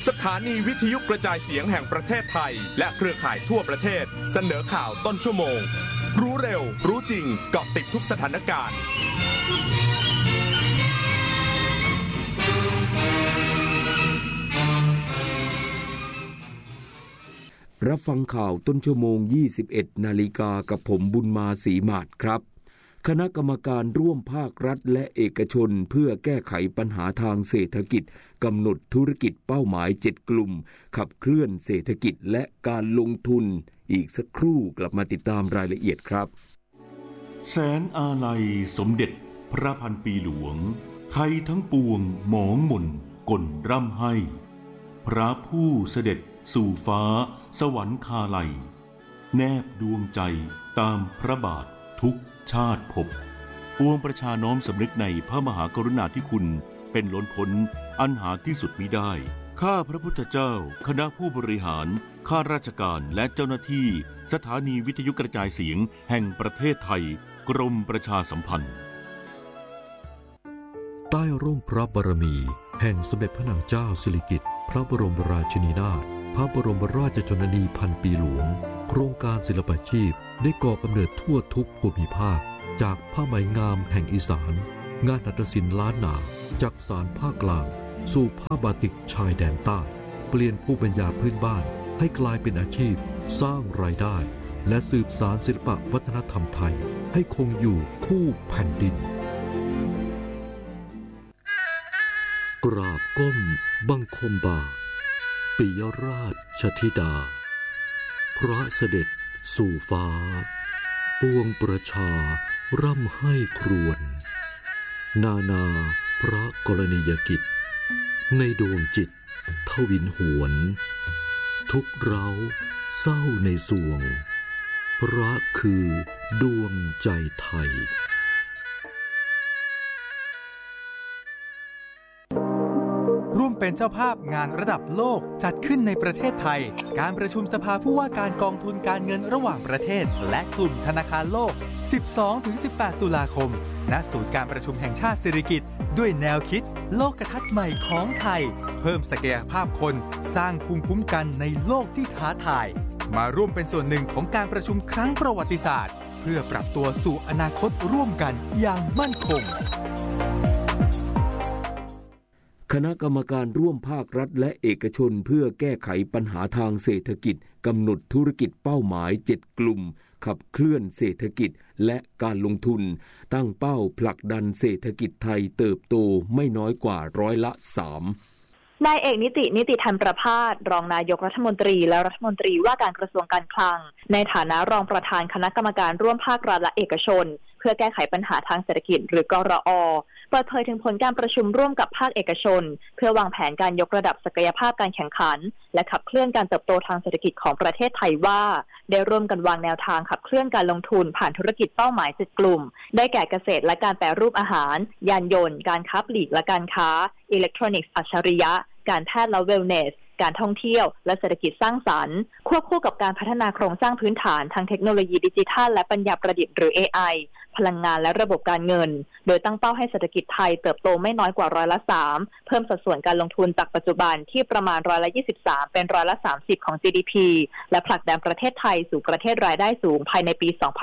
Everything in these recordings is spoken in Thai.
สถานีวิทยุกระจายเสียงแห่งประเทศไทยและเครือข่ายทั่วประเทศเสนอข่าวต้นชั่วโมงรู้เร็วรู้จริงเกาะติดทุกสถานการณ์รับฟังข่าวต้นชั่วโมง 21 นาฬิกากับผมบุญมาศรีมาศครับคณะกรรมการร่วมภาครัฐและเอกชนเพื่อแก้ไขปัญหาทางเศรษฐกิจกำหนดธุรกิจเป้าหมาย7กลุ่มขับเคลื่อนเศรษฐกิจและการลงทุนอีกสักครู่กลับมาติดตามรายละเอียดครับแสนอาลัยสมเด็จพระพันปีหลวงไทยทั้งปวงหมองหม่นก่นร่ำให้พระผู้เสด็จสู่ฟ้าสวรรคาลัยแนบดวงใจตามพระบาททุกชาติภพปวงประชาน้อมสำนึกในพระมหากรุณาธิคุณเป็นล้นพ้นอันหาที่สุดมิได้ข้าพระพุทธเจ้าคณะผู้บริหารข้าราชการและเจ้าหน้าที่สถานีวิทยุกระจายเสียงแห่งประเทศไทยกรมประชาสัมพันธ์ใต้ร่มพระบารมีแห่งสมเด็จพระนางเจ้าสิริกิติ์พระบรมราชินีนาถพระบรมราชชนนีพันปีหลวงโครงการศิลปาชีพได้ก่อกำเนิดทั่วทุกภูมิภาคจากผ้าไหมงามแห่งอีสานงานหัตถศิลป์ล้านนาจากสานภาคกลางสู่ผ้าบาติกชายแดนใต้เปลี่ยนภูมิปัญญาพื้นบ้านให้กลายเป็นอาชีพสร้างรายได้และสืบสานศิลปวัฒนธรรมไทยให้คงอยู่คู่แผ่นดินกราบก้มบังคมบาทปิยราชธิดาพระเสด็จสู่ฟ้าปวงประชาร่ำให้ครวญนาพระกรณียกิจในดวงจิตทวินหวนทุกเร้าเศร้าในสวงพระคือดวงใจไทยร่วมเป็นเจ้าภาพงานระดับโลกจัดขึ้นในประเทศไทยการประชุมสภาผู้ว่าการกองทุนการเงินระหว่างประเทศและกลุ่มธนาคารโลก 12-18 ตุลาคมณศูนย์การประชุมแห่งชาติสิริกิติ์ด้วยแนวคิดโลกทัศน์ใหม่ของไทยเพิ่มศักยภาพคนสร้างภูมิคุ้มกันในโลกที่ท้าทายมาร่วมเป็นส่วนหนึ่งของการประชุมครั้งประวัติศาสตร์เพื่อปรับตัวสู่อนาคตร่วมกันอย่างมั่นคงคณะกรรมการร่วมภาครัฐและเอกชนเพื่อแก้ไขปัญหาทางเศรษฐกิจกำหนดธุรกิจเป้าหมาย7กลุ่มขับเคลื่อนเศรษฐกิจและการลงทุนตั้งเป้าผลักดันเศรษฐกิจไทยเติบโตไม่น้อยกว่า3% นายเอกนิติธรรมประภาสรองนายกรัฐมนตรีและรัฐมนตรีว่าการกระทรวงการคลังในฐานะรองประธานคณะกรรมการร่วมภาครัฐและเอกชนเพื่อแก้ไขปัญหาทางเศรษฐกิจหรือกรอ.เปิดเผยถึงผลการประชุมร่วมกับภาคเอกชนเพื่อวางแผนการยกระดับศักยภาพการแข่งขันและขับเคลื่อนการเติบโตทางเศรษฐกิจของประเทศไทยว่าได้ร่วมกันวางแนวทางขับเคลื่อนการลงทุนผ่านธุรกิจเป้าหมาย7กลุ่มได้แก่เกษตรและการแปรรูปอาหารยานยนต์การค้าปลีกและการค้าอิเล็กทรอนิกส์อัจฉริยะการแพทย์และเวลเนสการท่องเที่ยวและเศรษฐกิจสร้างสรรค์ควบคู่กับการพัฒนาโครงสร้างพื้นฐานทางเทคโนโลยีดิจิทัลและปัญญาประดิษฐ์หรือ AI พลังงานและระบบการเงินโดยตั้งเป้าให้เศรษฐกิจไทยเติบโตไม่น้อยกว่า3%เพิ่มสัดส่วนการลงทุนจากปัจจุบันที่ประมาณ23%เป็น30%ของ GDP และผลักดันประเทศไทยสู่ประเทศรายได้สูงภายในปี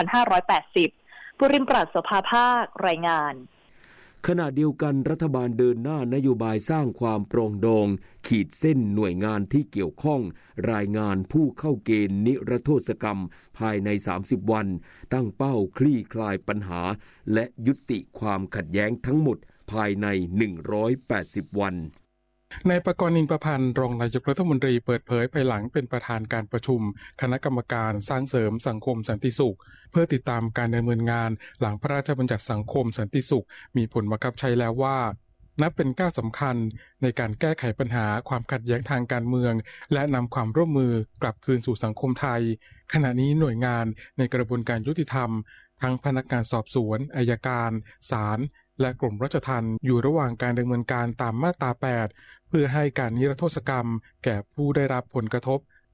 2580 ปุริมปราศโสภาภาครายงานขณะเดียวกันรัฐบาลเดินหน้านโยบายสร้างความปรองดองขีดเส้นหน่วยงานที่เกี่ยวข้องรายงานผู้เข้าเกณฑ์นิรโทษกรรมภายใน30วันตั้งเป้าคลี่คลายปัญหาและยุติความขัดแย้งทั้งหมดภายใน180วันนายปกรณ์ นินประพันธ์รองนายกรัฐมนตรีเปิดเผยภายหลังเป็นประธานการประชุมคณะกรรมการสร้างเสริมสังคมสันติสุขเพื่อติดตามการดำเนินงานหลังพระราชบัญญัติสังคมสันติสุขมีผลบังคับใช้แล้วว่านับเป็นก้าวสำคัญในการแก้ไขปัญหาความขัดแย้งทางการเมืองและนำความร่วมมือกลับคืนสู่สังคมไทยขณะนี้หน่วยงานในกระบวนการยุติธรรมทั้งพนักงานสอบสวนอัยการศาลและกรมราชทัณฑ์อยู่ระหว่างการดำเนินการตามมาตรา8เพื่อให้การนิรโทษกรรมแก่ผู้ได้รับผลกระทบ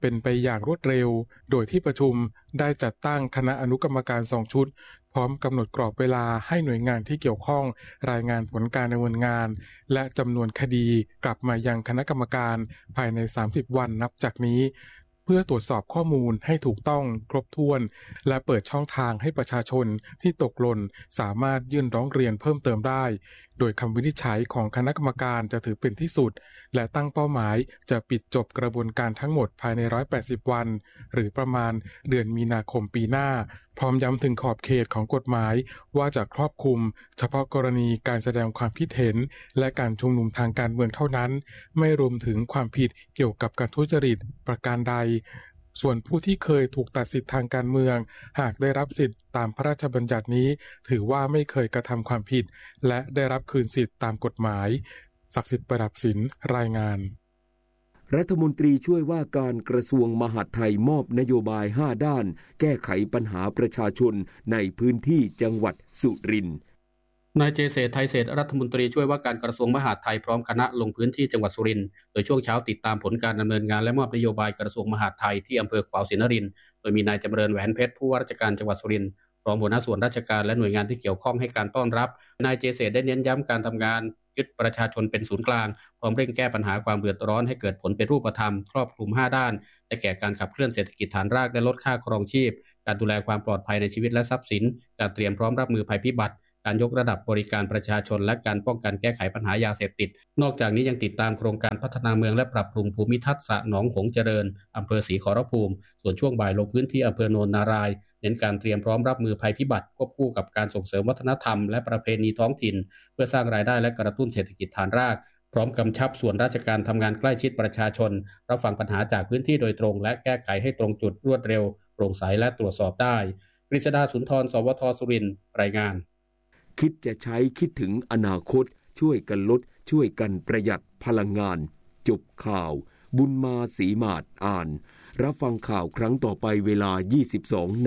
เป็นไปอย่างรวดเร็วโดยที่ประชุมได้จัดตั้งคณะอนุกรรมการ2ชุดพร้อมกำหนดกรอบเวลาให้หน่วยงานที่เกี่ยวข้องรายงานผลการดำเนินงานและจำนวนคดีกลับมายังคณะกรรมการภายใน30วันนับจากนี้เพื่อตรวจสอบข้อมูลให้ถูกต้องครบถ้วนและเปิดช่องทางให้ประชาชนที่ตกหล่นสามารถยื่นร้องเรียนเพิ่มเติมได้โดยคำวินิจฉัยของคณะกรรมการจะถือเป็นที่สุดและตั้งเป้าหมายจะปิดจบกระบวนการทั้งหมดภายใน180วันหรือประมาณเดือนมีนาคมปีหน้าพร้อมย้ำถึงขอบเขตของกฎหมายว่าจะครอบคลุมเฉพาะกรณีการแสดงความคิดเห็นและการชุมนุมทางการเมืองเท่านั้นไม่รวมถึงความผิดเกี่ยวกับการทุจริตประการใดส่วนผู้ที่เคยถูกตัดสิทธิทางการเมืองหากได้รับสิทธิตามพระราชบัญญัตินี้ถือว่าไม่เคยกระทำความผิดและได้รับคืนสิทธิตามกฎหมายศักดิ์สิทธิ์ประดับศิลป์รายงานรัฐมนตรีช่วยว่าการกระทรวงมหาดไทยมอบนโยบาย5ด้านแก้ไขปัญหาประชาชนในพื้นที่จังหวัดสุรินทร์นายเจเศรษฐ์ไทยเศรษฐ์รัฐมนตรีช่วยว่าการกระทรวงมหาดไทยพร้อมคณะลงพื้นที่จังหวัดสุรินทร์โดยช่วงเช้าติดตามผลการดำเนินงานและมอบนโยบายกระทรวงมหาดไทยที่อำเภอขวาวศรีนครินทร์โดยมีนายจำเริญแหวนเพชรผู้ว่าราชการจังหวัดสุรินทร์รองหัวหน้าส่วนราชการและหน่วยงานที่เกี่ยวข้องให้การต้อนรับนายเจเศรษฐ์ได้เน้นย้ำการทำงานยึดประชาชนเป็นศูนย์กลางพร้อมเร่งแก้ปัญหาความเดือดร้อนให้เกิดผลเป็นรูปธรรมครอบคลุม5ด้านได้แก่การขับเคลื่อนเศรษฐกิจฐานรากและลดค่าครองชีพการดูแลความปลอดภัยในชีวิตและทรัพย์สินการเตรียมพร้อมรับมือภัยพิบัติการยกระดับบริการประชาชนและการป้องกันแก้ไขปัญหายาเสพติดนอกจากนี้ยังติดตามโครงการพัฒนาเมืองและปรับปรุงภูมิทัศน์สระหนองหงส์เจริญอำเภอศรีขอรภูมิส่วนช่วงบ่ายลงพื้นที่อำเภอโนนนารายเน้นการเตรียมพร้อมรับมือภัยพิบัติควบคู่กับการส่งเสริมวัฒนธรรมและประเพณีท้องถิ่นเพื่อสร้างรายได้และกระตุ้นเศรษฐกิจฐานรากพร้อมกำชับส่วนราชการทำงานใกล้ชิดประชาชนรับฟังปัญหาจากพื้นที่โดยตรงและแก้ไขให้ตรงจุดรวดเร็วโปร่งใสและตรวจสอบได้กฤษดาสุนทรสวทสุรินทร์รายงานคิดจะใช้คิดถึงอนาคตช่วยกันลดช่วยกันประหยัดพลังงานจบข่าวบุญมาศรีมาศอ่านรับฟังข่าวครั้งต่อไปเวลา 22:00 น.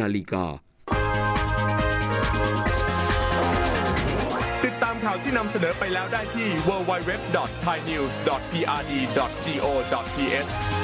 ติดตามข่าวที่นำเสนอไปแล้วได้ที่ www.thainews.prd.go.th